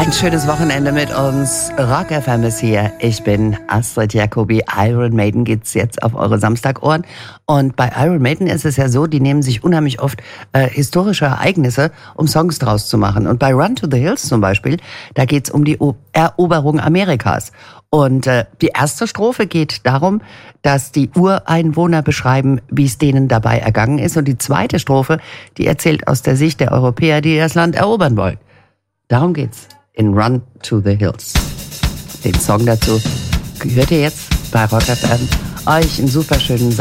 Ein schönes Wochenende mit uns. Rock FM ist hier. Ich bin Astrid Jacobi. Iron Maiden geht's jetzt auf eure Samstagohren. Und bei Iron Maiden ist es ja so, die nehmen sich unheimlich oft historische Ereignisse, um Songs draus zu machen. Und bei Run to the Hills zum Beispiel, da geht's um die Eroberung Amerikas. Und die erste Strophe geht darum, dass die Ureinwohner beschreiben, wie es denen dabei ergangen ist. Und die zweite Strophe, die erzählt aus der Sicht der Europäer, die das Land erobern wollen. Darum geht's in Run to the Hills. Den Song dazu hört ihr jetzt bei Rock FM. Euch einen super schönen